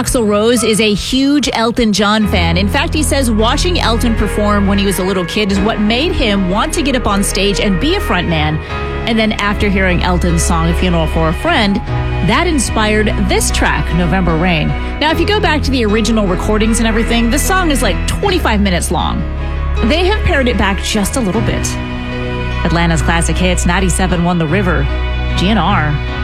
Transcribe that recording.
Axl Rose is a huge Elton John fan. In fact, he says watching Elton perform when he was a little kid is what made him want to get up on stage and be a frontman. And then after hearing Elton's song, Funeral for a Friend, that inspired this track, November Rain. Now, if you go back to the original recordings and everything, the song is like 25 minutes long. They have pared it back just a little bit. Atlanta's classic hits, 97 won The River, GNR.